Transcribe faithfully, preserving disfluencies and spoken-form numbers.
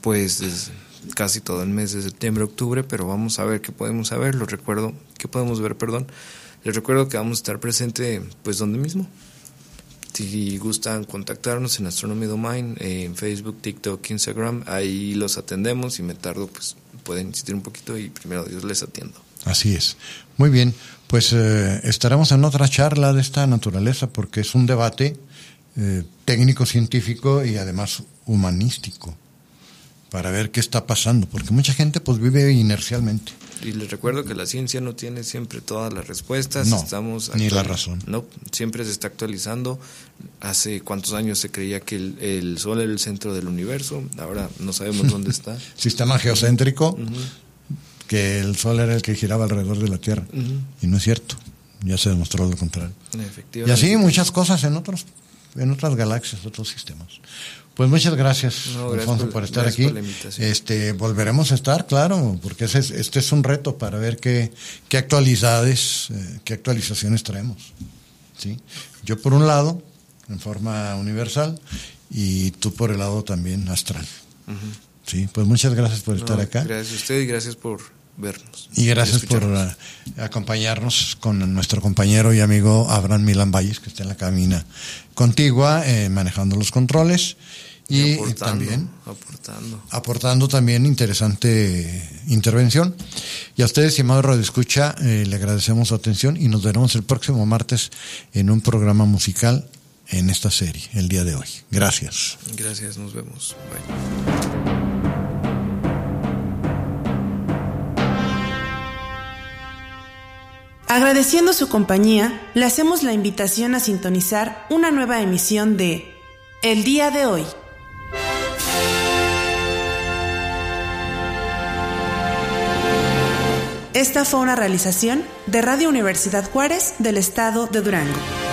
pues es casi todo el mes de septiembre, octubre, pero vamos a ver qué podemos saber. Los recuerdo, qué podemos ver, perdón. Les recuerdo que vamos a estar presente pues donde mismo. Si gustan contactarnos en Astronomy Domain, eh, en Facebook, TikTok, Instagram, ahí los atendemos. Si me tardo, pues pueden insistir un poquito y primero Dios les atiendo. Así es. Muy bien, pues eh, estaremos en otra charla de esta naturaleza porque es un debate eh, técnico-científico y además humanístico para ver qué está pasando, porque mucha gente pues vive inercialmente. Y les recuerdo que la ciencia no tiene siempre todas las respuestas. No, Estamos actual... ni la razón. No, siempre se está actualizando. Hace cuántos años se creía que el, el Sol era el centro del universo, ahora no sabemos dónde está. Sistema geocéntrico, uh-huh. que el Sol era el que giraba alrededor de la Tierra, uh-huh. y no es cierto, ya se demostró lo contrario. Efectivamente. Y así muchas cosas en otros, en otras galaxias, otros sistemas. Pues muchas gracias, no, gracias Alfonso, por, por estar aquí. Por este, volveremos a estar, claro, porque ese es, este es un reto para ver qué, qué actualidades, eh, qué actualizaciones traemos. ¿Sí? Yo por un lado, en forma universal, y tú por el lado también astral. Uh-huh. Sí, pues muchas gracias por estar no, acá. Gracias a usted y gracias por vernos. Y gracias y por uh, acompañarnos con nuestro compañero y amigo Abraham Milán Valles, que está en la cabina contigua, eh, manejando los controles. Y, y aportando, también aportando. aportando también interesante intervención. Y a ustedes, estimado Radio Escucha, eh, le agradecemos su atención y nos veremos el próximo martes en un programa musical en esta serie, el día de hoy. Gracias. Gracias, nos vemos. Bye. Agradeciendo su compañía, le hacemos la invitación a sintonizar una nueva emisión de El Día de Hoy. Esta fue una realización de Radio Universidad Juárez del Estado de Durango.